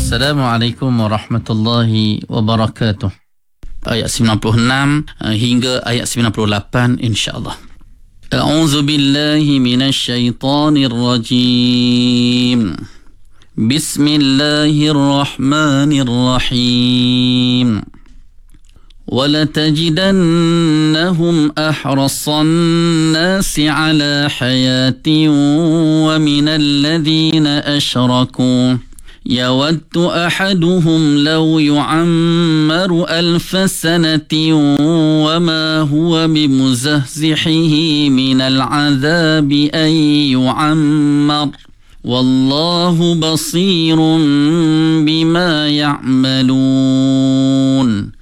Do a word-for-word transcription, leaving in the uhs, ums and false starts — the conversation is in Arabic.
Assalamualaikum warahmatullahi wabarakatuh. Ayat sembilan puluh enam hingga ayat sembilan puluh lapan insya-Allah. A'udzu billahi minasy syaithanir rajim. Bismillahirrahmanirrahim. وَلَتَجِدَنَّهُمْ أَحْرَصَ النَّاسِ عَلَى حَيَاةٍ وَمِنَ الَّذِينَ أَشْرَكُوا يَوَدُّ أَحَدُهُمْ لَوْ يُعَمَّرُ أَلْفَ سَنَةٍ وَمَا هُوَ بِمُزَحْزِحِهِ مِنَ الْعَذَابِ أَنْ يُعَمَّرَ وَاللَّهُ بَصِيرٌ بِمَا يَعْمَلُونَ.